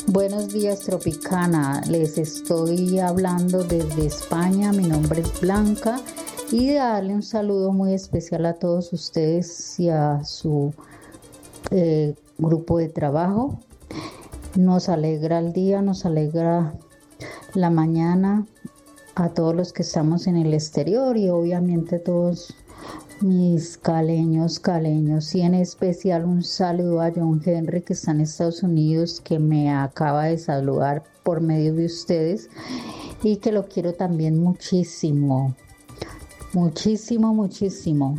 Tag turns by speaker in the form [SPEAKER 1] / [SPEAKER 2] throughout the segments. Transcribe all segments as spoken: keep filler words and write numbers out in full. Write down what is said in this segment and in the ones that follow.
[SPEAKER 1] Buenos días, Tropicana. Les estoy hablando desde España. Mi nombre es Blanca y darle un saludo muy especial a todos ustedes y a su eh, grupo de trabajo. Nos alegra el día, nos alegra la mañana a todos los que estamos en el exterior y obviamente todos mis caleños, caleños, y en especial un saludo a John Henry que está en Estados Unidos, que me acaba de saludar por medio de ustedes y que lo quiero también muchísimo, muchísimo, muchísimo.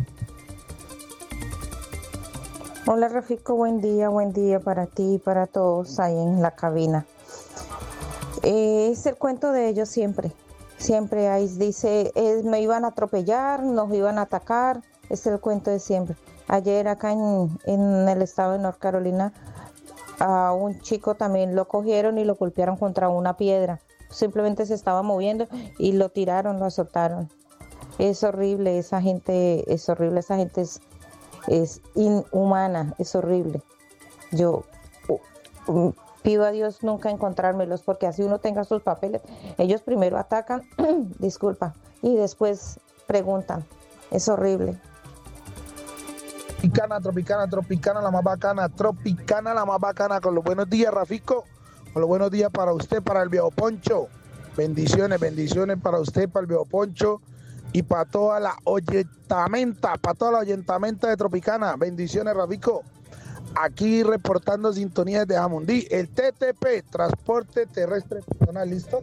[SPEAKER 2] Hola Rafico, buen día, buen día para ti y para todos ahí en la cabina. Eh, es el cuento de ellos siempre. Siempre ahí dice, eh, me iban a atropellar, nos iban a atacar, es el cuento de siempre. Ayer acá en, en el estado de North Carolina, a un chico también lo cogieron y lo golpearon contra una piedra. Simplemente se estaba moviendo y lo tiraron, lo azotaron. Es horrible, esa gente es horrible, esa gente es, es inhumana, es horrible. Yo... Uh, uh, Pido a Dios nunca encontrármelos, porque así uno tenga sus papeles. Ellos primero atacan, disculpa, y después preguntan. Es horrible.
[SPEAKER 3] Tropicana, tropicana, tropicana, la más bacana, tropicana, la más bacana. Con los buenos días, Rafico. Con los buenos días para usted, para el viejo Poncho. Bendiciones, bendiciones para usted, para el viejo Poncho. Y para toda la oyentamenta, para toda la oyentamenta de Tropicana. Bendiciones, Rafico. Aquí reportando sintonías de Jamundí, el T T P, Transporte Terrestre Personal, ¿listo?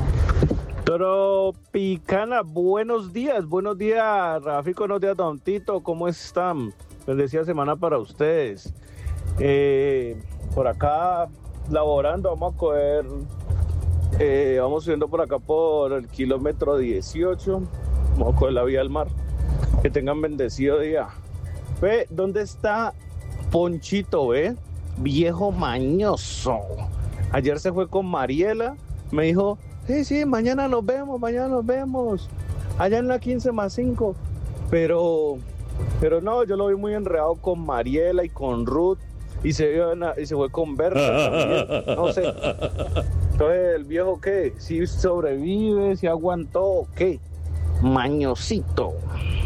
[SPEAKER 4] Tropicana, buenos días, buenos días, Rafico, buenos días, Don Tito, ¿cómo están? Bendecida semana para ustedes. Eh, por acá, laborando, vamos a coger, eh, vamos subiendo por acá por el kilómetro dieciocho, vamos a coger la vía al mar. Que tengan bendecido día. Ve, ¿dónde está Ponchito, ve? Viejo mañoso. Ayer se fue con Mariela, me dijo, sí, sí, mañana nos vemos, mañana nos vemos, allá en la quince más cinco, pero, pero no, yo lo vi muy enredado con Mariela y con Ruth, y se, y se fue con Berta también, no sé. Entonces, ¿el viejo qué? ¿Si sobrevive, si aguantó, qué? Mañosito.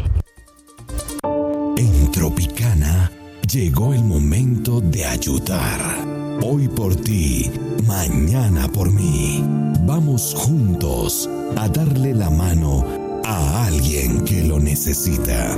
[SPEAKER 5] En Tropicana llegó el momento de ayudar. Hoy por ti, mañana por mí. Vamos juntos a darle la mano a alguien que lo necesita.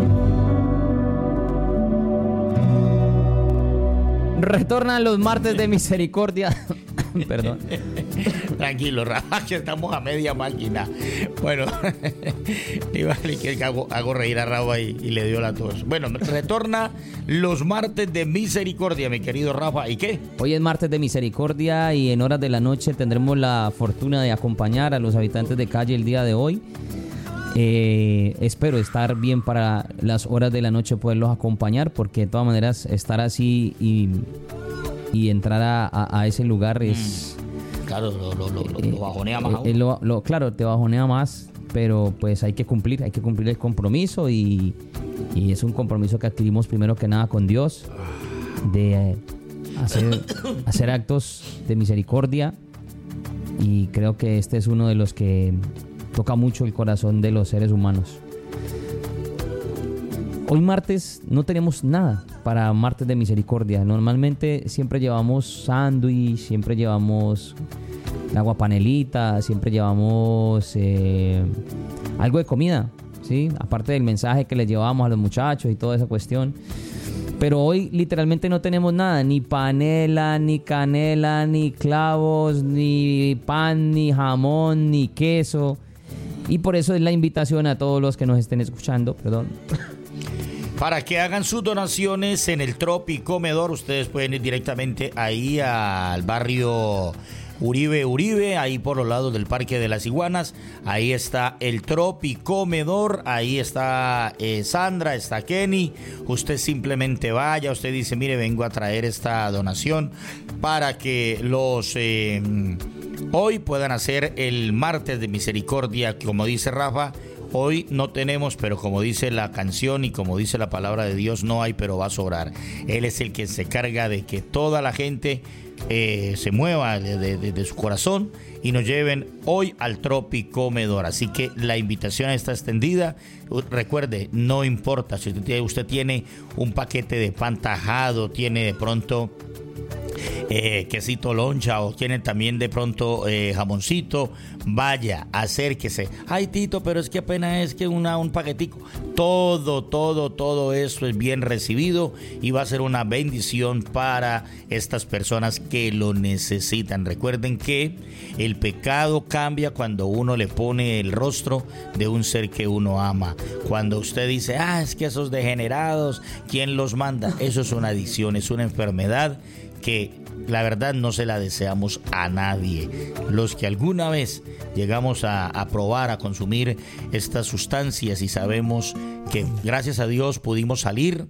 [SPEAKER 6] Retornan los martes de misericordia. Perdón.
[SPEAKER 7] Tranquilo, Rafa, que estamos a media máquina. Bueno, iba que hago, hago reír a Rafa y, y le dio la tos. Bueno, retorna los martes de misericordia, mi querido Rafa. ¿Y qué?
[SPEAKER 6] Hoy es martes de misericordia y en horas de la noche tendremos la fortuna de acompañar a los habitantes de calle el día de hoy. Eh, espero estar bien para las horas de la noche, poderlos acompañar, porque de todas maneras estar así y, y entrar a, a, a ese lugar es...
[SPEAKER 7] Mm, claro, lo, lo, lo,
[SPEAKER 6] eh,
[SPEAKER 7] lo bajonea más.
[SPEAKER 6] Eh, lo, lo, claro, te bajonea más, pero pues hay que cumplir, hay que cumplir el compromiso y, y es un compromiso que adquirimos primero que nada con Dios, de eh, hacer, hacer actos de misericordia, y creo que este es uno de los que toca mucho el corazón de los seres humanos. Hoy martes no tenemos nada para martes de misericordia. Normalmente siempre llevamos sándwich, siempre llevamos agua panelita, siempre llevamos eh, algo de comida, ¿sí? Aparte del mensaje que les llevamos a los muchachos y toda esa cuestión. Pero hoy literalmente no tenemos nada, ni panela, ni canela, ni clavos, ni pan, ni jamón, ni queso. Y por eso es la invitación a todos los que nos estén escuchando, perdón,
[SPEAKER 7] para que hagan sus donaciones en el Tropicomedor. Ustedes pueden ir directamente ahí al barrio Uribe Uribe, ahí por los lados del Parque de las Iguanas. Ahí está el Tropicomedor, ahí está eh, Sandra, está Kenny. Usted simplemente vaya, usted dice, mire, vengo a traer esta donación para que los eh, hoy puedan hacer el martes de misericordia, como dice Rafa. Hoy no tenemos, pero como dice la canción y como dice la palabra de Dios, no hay, pero va a sobrar. Él es el que se carga de que toda la gente eh, se mueva de, de, de su corazón y nos lleven hoy al Tropicomedor. Así que la invitación está extendida. Recuerde, no importa si usted, usted tiene un paquete de pan tajado, tiene de pronto Eh, quesito loncha o tienen también de pronto eh, jamoncito, vaya, acérquese. Ay, Tito, pero es que apenas es que una, un paquetico. Todo, todo, todo eso es bien recibido y va a ser una bendición para estas personas que lo necesitan. Recuerden que el pecado cambia cuando uno le pone el rostro de un ser que uno ama. Cuando usted dice, ah, es que esos degenerados, ¿quién los manda? Eso es una adicción, es una enfermedad que la verdad no se la deseamos a nadie. Los que alguna vez llegamos a, a probar, a consumir estas sustancias y sabemos que gracias a Dios pudimos salir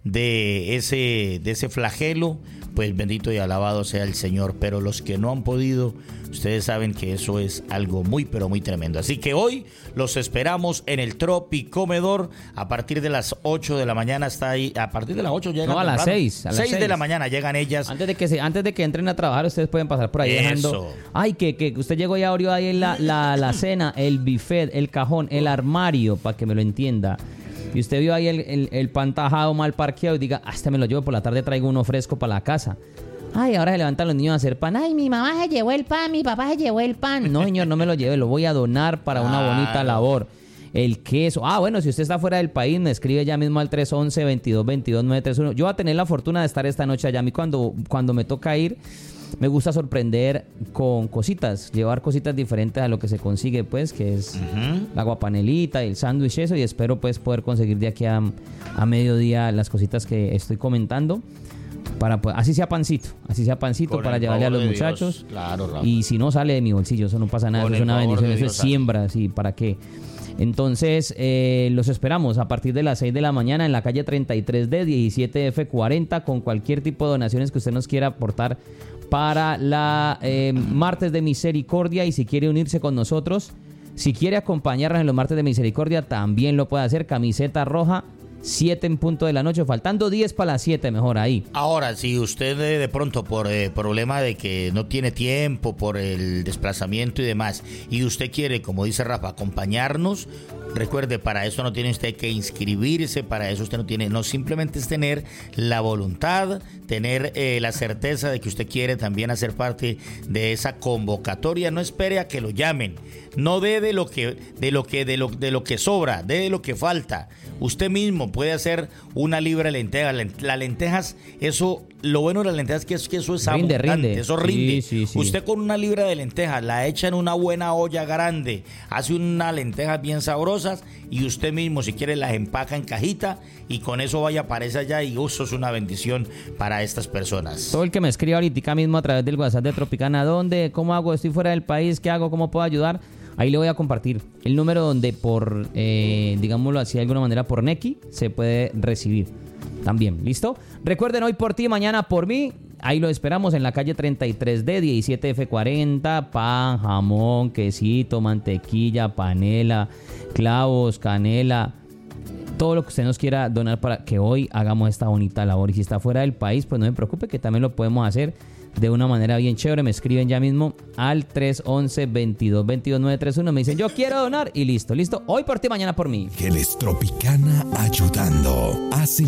[SPEAKER 7] de ese, de ese flagelo, pues bendito y alabado sea el Señor. Pero los que no han podido, ustedes saben que eso es algo muy pero muy tremendo. Así que hoy los esperamos en el Tropicomedor a partir de las ocho de la mañana. Está ahí, a partir de las ocho llegan.
[SPEAKER 6] No, a las seis. A las
[SPEAKER 7] seis de la mañana llegan ellas.
[SPEAKER 6] Antes de que se, antes de que entren a trabajar, ustedes pueden pasar por ahí
[SPEAKER 7] Eso.
[SPEAKER 6] dejando. Ay, que, que usted llegó y abrió ahí la, la, la cena, el buffet, el cajón, el armario, para que me lo entienda. Y usted vio ahí el, el, el pan tajado mal parqueado y diga, ah, este me lo llevo por la tarde, traigo uno fresco para la casa. Ay, ahora se levantan los niños a hacer pan. Ay, mi mamá se llevó el pan, mi papá se llevó el pan. No, señor, no me lo lleve, lo voy a donar para una
[SPEAKER 7] Claro.
[SPEAKER 6] bonita labor. El queso. Ah, bueno, si usted está fuera del país, me escribe ya mismo al tres once, veintidós veintidós, nueve treinta y uno. Yo voy a tener la fortuna de estar esta noche allá. A mí cuando, cuando me toca ir, me gusta sorprender con cositas, llevar cositas diferentes a lo que se consigue, pues, que es
[SPEAKER 7] Uh-huh.
[SPEAKER 6] la guapanelita, el sándwich, eso, y espero pues poder conseguir de aquí a, a mediodía las cositas que estoy comentando. Para, pues, así sea pancito, así sea pancito
[SPEAKER 7] Con
[SPEAKER 6] para
[SPEAKER 7] el
[SPEAKER 6] llevarle a
[SPEAKER 7] favor
[SPEAKER 6] los
[SPEAKER 7] de Dios.
[SPEAKER 6] muchachos.
[SPEAKER 7] Claro, Rafa.
[SPEAKER 6] Y si no sale de mi bolsillo, eso no pasa nada,
[SPEAKER 7] Con
[SPEAKER 6] eso es
[SPEAKER 7] el
[SPEAKER 6] una
[SPEAKER 7] favor
[SPEAKER 6] bendición,
[SPEAKER 7] de
[SPEAKER 6] eso
[SPEAKER 7] Dios,
[SPEAKER 6] es
[SPEAKER 7] Rafa.
[SPEAKER 6] siembra, sí, ¿para qué? Entonces, eh, los esperamos a partir de las seis de la mañana en la calle treinta y tres D, diecisiete F cuarenta, con cualquier tipo de donaciones que usted nos quiera aportar para la eh, Martes de Misericordia. Y si quiere unirse con nosotros, si quiere acompañarnos en los Martes de Misericordia, también lo puede hacer. Camiseta roja, siete en punto de la noche, faltando diez para las siete, mejor ahí.
[SPEAKER 7] Ahora, si usted eh, de pronto por eh, problema de que no tiene tiempo, por el desplazamiento y demás, y usted quiere, como dice Rafa, acompañarnos, recuerde, para eso no tiene usted que inscribirse, para eso usted no tiene, no, simplemente es tener la voluntad, tener eh, la certeza de que usted quiere también hacer parte de esa convocatoria. No espere a que lo llamen, no dé de lo que, de lo que, de lo, de lo que sobra, dé de lo que falta. Usted mismo puede hacer una libra de lentejas. Las lentejas, eso, lo bueno de las lentejas es que, es que eso es
[SPEAKER 6] Rinde,
[SPEAKER 7] abundante,
[SPEAKER 6] rinde.
[SPEAKER 7] eso
[SPEAKER 6] Sí,
[SPEAKER 7] rinde.
[SPEAKER 6] sí, sí.
[SPEAKER 7] Usted con una libra de lentejas la echa en una buena olla grande, hace unas lentejas bien sabrosas y usted mismo, si quiere, las empaca en cajita y con eso vaya, aparece allá y eso es una bendición para estas personas.
[SPEAKER 6] Todo el que me escriba ahorita mismo a través del WhatsApp de Tropicana, ¿dónde? ¿Cómo hago? Estoy fuera del país, ¿qué hago? ¿Cómo puedo ayudar? Ahí le voy a compartir el número donde por, eh, digámoslo así de alguna manera, por Nequi se puede recibir también. ¿Listo? Recuerden, hoy por ti, mañana por mí. Ahí lo esperamos en la calle treinta y tres D, diecisiete F cuarenta. Pan, jamón, quesito, mantequilla, panela, clavos, canela. Todo lo que usted nos quiera donar para que hoy hagamos esta bonita labor. Y si está fuera del país, pues no se preocupe, que también lo podemos hacer de una manera bien chévere. Me escriben ya mismo al tres once, veintidós veintidós, nueve treinta y uno. Me dicen, yo quiero donar y listo, listo. Hoy por ti, mañana por mí.
[SPEAKER 5] Geles Tropicana ayudando. Hace